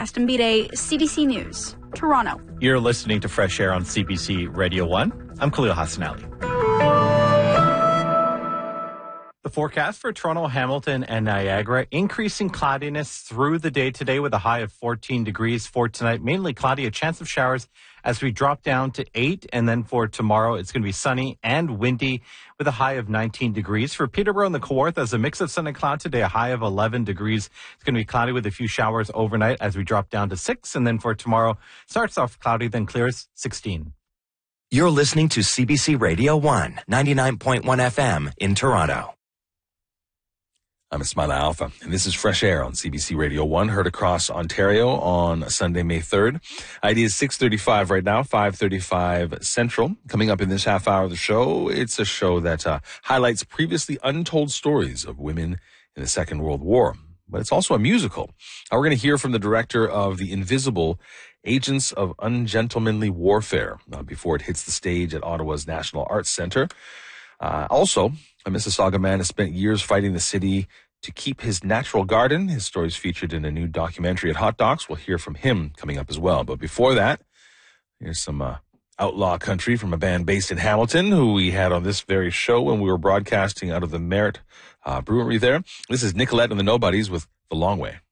Gaston Bide, CBC News, Toronto. You're listening to Fresh Air on CBC Radio 1. I'm Khalil Hassan Ali. The forecast for Toronto, Hamilton, and Niagara, increasing cloudiness through the day today with a high of 14 degrees. For tonight, mainly cloudy, a chance of showers as we drop down to 8. And then for tomorrow, it's going to be sunny and windy with a high of 19 degrees. For Peterborough and the Kawarthas, a mix of sun and cloud today, a high of 11 degrees. It's going to be cloudy with a few showers overnight as we drop down to 6. And then for tomorrow, starts off cloudy, then clears 16. You're listening to CBC Radio 1, 99.1 FM in Toronto. I'm Ismaila Alpha, and this is Fresh Air on CBC Radio 1, heard across Ontario on Sunday, May 3rd. ID is 6:35 right now, 5:35 Central. Coming up in this half hour of the show, it's a show that highlights previously untold stories of women in the Second World War. But it's also a musical. We're going to hear from the director of The Invisible, Agents of Ungentlemanly Warfare, before it hits the stage at Ottawa's National Arts Centre. Also, a Mississauga man has spent years fighting the city to keep his natural garden. His story is featured in a new documentary at Hot Docs. We'll hear from him coming up as well. But before that, here's some outlaw country from a band based in Hamilton who we had on this very show when we were broadcasting out of the Merit Brewery there. This is Nicolette and the Nobodies with The Long Way.